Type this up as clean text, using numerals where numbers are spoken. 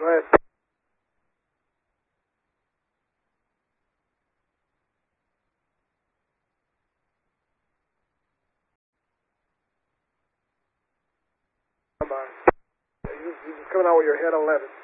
Go ahead. Come on. You're just coming out with your head on 11.